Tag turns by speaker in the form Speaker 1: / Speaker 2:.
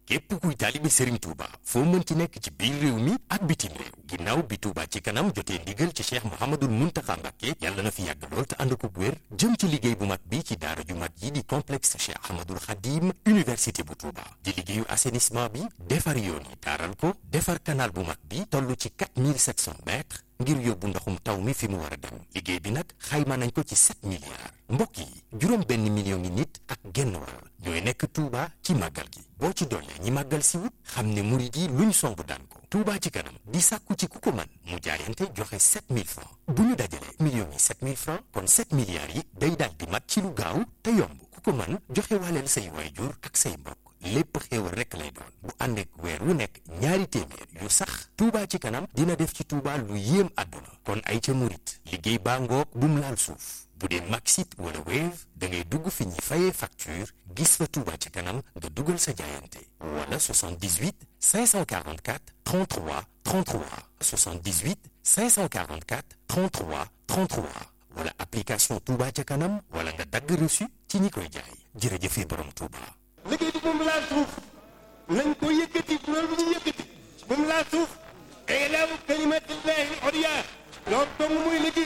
Speaker 1: képp kuy taalibe Serigne Touba foo mënti nekk ci biir réew mi ak bitim réew ginnaaw bi Touba ci kanam jotee ndigal ci Cheikh Mouhamadoul Mountakha Mbacké yàlla na fi yàgg lool te ànd ko wér jëm ci liggéey bu mag bi ci daara ju mag yi di complexe Cheikh Ahmadoul Khadim université bu Touba di liggéeyu assainissement bi defar yoon yi taaral ko defar canal bu mag bi toll ci 4700 mètres ngir yóbbu ndoxum taw mi fi mu war a dem liggéey bi nag xayma nañ ko ci 7 milliards mbokk yi juróom benn million ngi nit ak genn wàll ñooy nekk Touba ci màggal gi boo ci dollee ñi màggal si wut xam ne murid yi luñ somb daan ko Touba ci kanam di sàkku ci ku ko mën mu jaayante joxe 7000 francs bu ñu dajalee millions yi 7000 francs kon 7 milliards yi day daal di mat ci lu gaaw te yomb ku ko mën joxe waaleel say waajur ak say mbokk lépp xéewal rekk lay doon bu ànd ak weer wu nekk ñaari téeméer yu sax Touba ci kanam dina def ci Touba lu yéem àdduna kon ay ca murit liggéey baa ngoog bu mu laal suuf bu dee Maxit wala Wave da ngay dugg fi ñuy fayee facture gis fa Touba ci kanam nga dugal sa jaayante wala 78 544 33 33 78 544 33 33 wala application Touba ca kanam wala nga dagg reçu ci ñi koy jaay jërëjëfe borom Touba.
Speaker 2: liggéey bi moom laal suuf nañ ko yëkkati loolu bu ñu yëkkati moom laal suuf ilaahu kalimatillahi al-ulya loolu dong muy liggéey